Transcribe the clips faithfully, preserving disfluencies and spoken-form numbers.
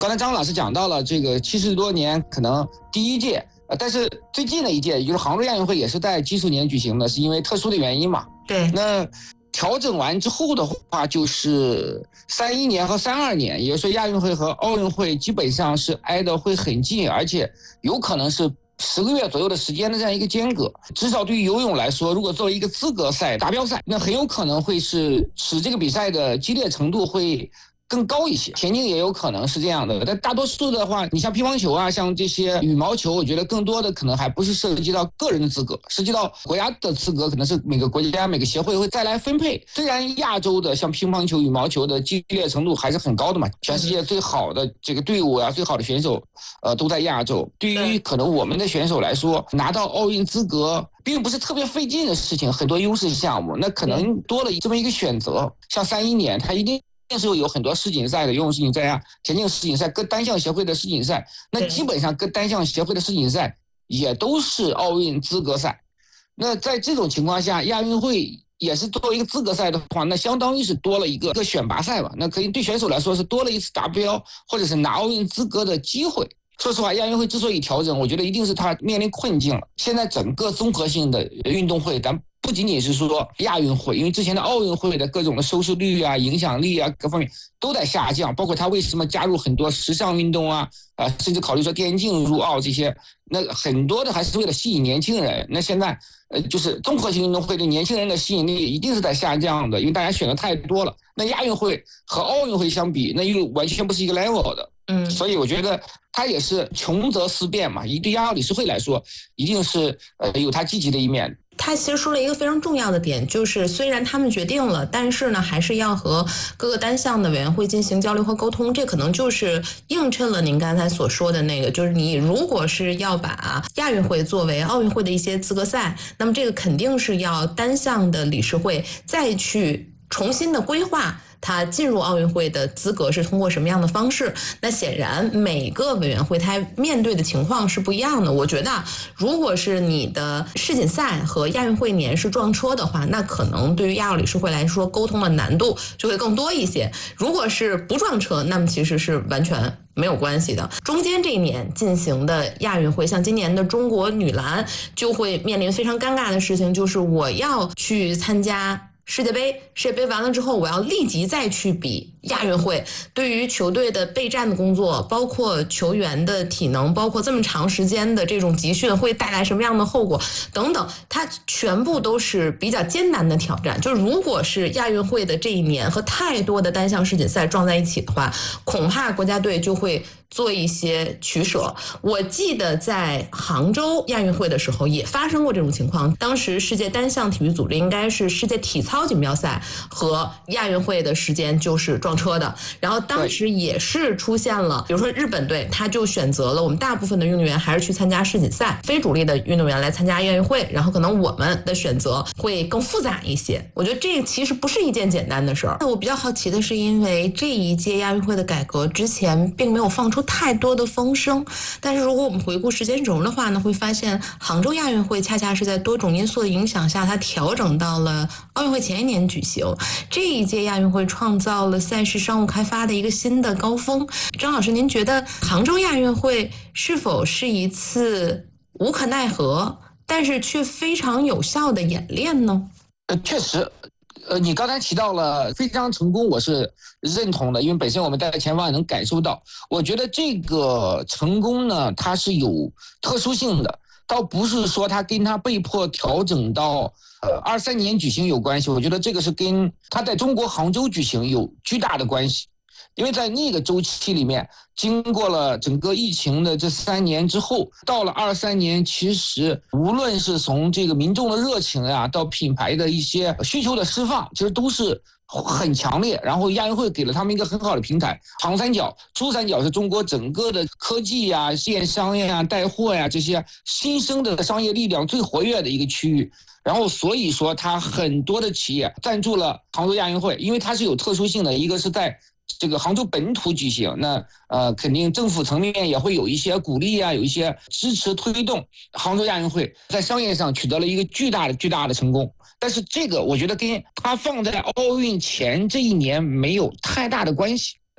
刚才张老师讲到了这个七十多年，可能第一届，呃，但是最近的一届，也就是杭州亚运会也是在奇数年举行的，是因为特殊的原因嘛。 对。 那调整完之后的话，就是三一年和三二年，也就是说亚运会和奥运会基本上是挨得会很近，而且有可能是十个月左右的时间的这样一个间隔。至少对于游泳来说，如果作为一个资格赛、达标赛，那很有可能会是使这个比赛的激烈程度会更高一些。田径也有可能是这样的，但大多数的话，你像乒乓球啊，像这些羽毛球，我觉得更多的可能还不是涉及到个人的资格，涉及到国家的资格，可能是每个国家每个协会会再来分配。虽然亚洲的像乒乓球、羽毛球的激烈程度还是很高的嘛，全世界最好的这个队伍啊，最好的选手，呃，都在亚洲。对于可能我们的选手来说，拿到奥运资格并不是特别费劲的事情，很多优势项目，那可能多了这么一个选择。像三一年，他一定定是有很多世锦赛的游泳世锦赛啊，田径世锦赛，各单项协会的世锦赛，那基本上各单项协会的世锦赛也都是奥运资格赛。那在这种情况下，亚运会也是作为一个资格赛的话，那相当于是多了一个一个选拔赛吧，那可以对选手来说是多了一次达标或者是拿奥运资格的机会。说实话，亚运会之所以调整，我觉得一定是它面临困境了。现在整个综合性的运动会，咱不仅仅是说亚运会，因为之前的奥运会的各种的收视率啊、影响力啊各方面都在下降，包括它为什么加入很多时尚运动啊，啊，甚至考虑说电竞入奥这些，那很多的还是为了吸引年轻人。那现在呃，就是综合性运动会对年轻人的吸引力一定是在下降的，因为大家选的太多了。那亚运会和奥运会相比，那又完全不是一个 level 的。嗯，所以我觉得它也是穷则思变嘛。对亚奥理事会来说，一定是呃有它积极的一面。 他其实说了一个非常重要的点，就是虽然他们决定了，但是呢，还是要和各个单项的委员会进行交流和沟通。这可能就是映衬了您刚才所说的那个，就是你如果是要把亚运会作为奥运会的一些资格赛，那么这个肯定是要单项的理事会再去重新的规划它进入奥运会的资格是通过什么样的方式。那显然每个委员会它面对的情况是不一样的。我觉得如果是你的世锦赛和亚运会年是撞车的话，那可能对于亚奥理事会来说沟通的难度就会更多一些。如果是不撞车，那么其实是完全没有关系的。中间这一年进行的亚运会，像今年的中国女篮就会面临非常尴尬的事情，就是我要去参加世界杯，世界杯完了之后，我要立即再去比亚运会。对于球队的备战的工作，包括球员的体能，包括这么长时间的这种集训会带来什么样的后果等等，它全部都是比较艰难的挑战。就如果是亚运会的这一年和太多的单项世锦赛撞在一起的话，恐怕国家队就会做一些取舍。我记得在杭州亚运会的时候也发生过这种情况，当时世界单项体育组织应该是世界体操锦标赛和亚运会的时间就是撞车的，然后当时也是出现了，比如说日本队他就选择了我们大部分的运动员还是去参加世锦赛，非主力的运动员来参加亚运会，然后可能我们的选择会更复杂一些。我觉得这其实不是一件简单的事儿。我比较好奇的是，因为这一届亚运会的改革之前并没有放出太多的风声，但是如果我们回顾时间轴的话呢，会发现杭州亚运会恰恰是在多种因素的影响下，它调整到了奥运会前一年举行。这一届亚运会创造了赛事商务开发的一个新的高峰。张老师，您觉得杭州亚运会是否是一次无可奈何但是却非常有效的演练呢？ 呃，确实。呃，你刚才提到了非常成功，我是认同的，因为本身我们在前方也能感受到。我觉得这个成功呢，它是有特殊性的，倒不是说它跟它被迫调整到呃二三年举行有关系。我觉得这个是跟它在中国杭州举行有巨大的关系。因为在那个周期里面，经过了整个疫情的这三年之后，到了二三年，其实无论是从这个民众的热情呀，到品牌的一些需求的释放，其实都是很强烈。然后亚运会给了他们一个很好的平台。长三角、珠三角是中国整个的科技呀、电商呀、带货呀这些新生的商业力量最活跃的一个区域。然后所以说，它很多的企业赞助了杭州亚运会，因为它是有特殊性的，一个是在这个杭州本土举行，那呃肯定政府层面也会有一些鼓励啊，有一些支持推动。杭州亚运会在商业上取得了一个巨大的巨大的成功，但是这个我觉得跟它放在奥运前这一年没有太大的关系。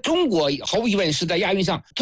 中国毫无疑问是在亚运上